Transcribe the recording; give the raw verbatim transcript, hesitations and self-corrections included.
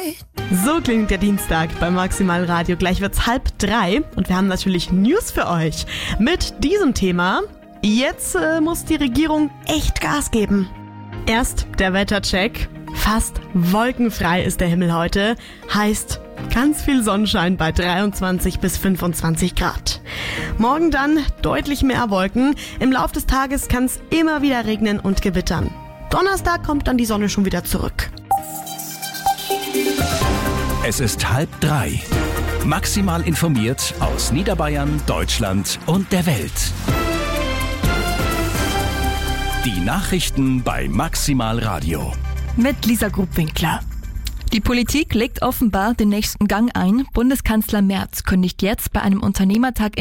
So klingt der Dienstag beim Maximal Radio. Gleich wird's halb drei und wir haben natürlich News für euch. Mit diesem Thema: Jetzt äh, muss die Regierung echt Gas geben. Erst der Wettercheck. Fast wolkenfrei ist der Himmel heute. Heißt ganz viel Sonnenschein bei dreiundzwanzig bis fünfundzwanzig Grad. Morgen dann deutlich mehr Wolken. Im Lauf des Tages kann es immer wieder regnen und gewittern. Donnerstag kommt dann die Sonne schon wieder zurück. Es ist halb drei. Maximal informiert aus Niederbayern, Deutschland und der Welt. Die Nachrichten bei Maximal Radio. Mit Lisa Grubwinkler. Die Politik legt offenbar den nächsten Gang ein. Bundeskanzler Merz kündigt jetzt bei einem Unternehmertag